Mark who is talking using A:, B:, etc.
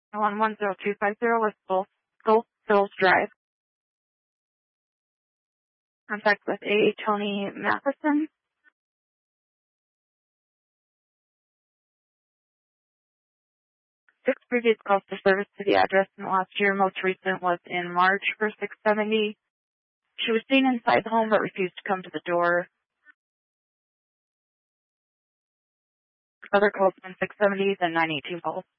A: on 10250 West Gulf Hills Drive. Contact with A. Tony Matheson. 6 previous calls for service to the address in the last year. Most recent was in March for 670. She was seen inside the home but refused to come to the door. Other calls been 670, then 918 calls.